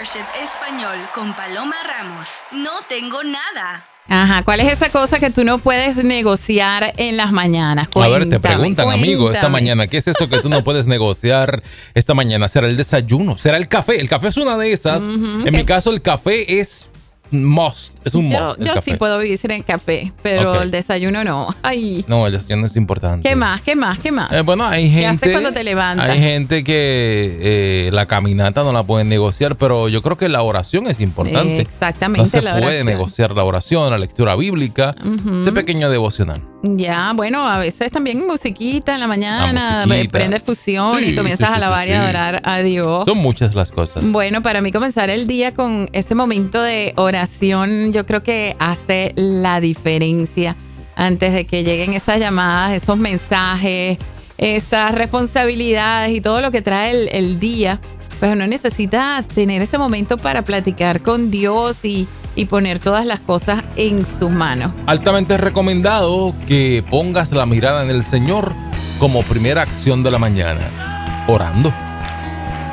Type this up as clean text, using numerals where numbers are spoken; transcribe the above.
Leadership Español con Paloma Ramos. No tengo nada. Ajá, ¿cuál es esa cosa que tú no puedes negociar en las mañanas? A ver, te preguntan, amigo, esta mañana, ¿qué es eso que tú no puedes negociar esta mañana? ¿Será el desayuno? ¿Será el café? El café es una de esas. En mi caso, el café es must. Es un must. Yo sí puedo vivir sin el café, pero el desayuno no. Ay. No, el desayuno es importante. ¿Qué más? Bueno, hay gente. ¿Qué haces cuando te levantas? Hay gente que la caminata no la pueden negociar, pero yo creo que la oración es importante. Exactamente. No se puede negociar la oración, la lectura bíblica, ese pequeño devocional. Ya, bueno, a veces también musiquita en la mañana, prendes fusión y comienzas a alabar y adorar a Dios. Son muchas las cosas. Bueno, para mí comenzar el día con ese momento de oración, yo creo que hace la diferencia antes de que lleguen esas llamadas, esos mensajes, esas responsabilidades y todo lo que trae el día. Pues uno necesita tener ese momento para platicar con Dios y poner todas las cosas en sus manos. Altamente recomendado que pongas la mirada en el Señor como primera acción de la mañana, orando.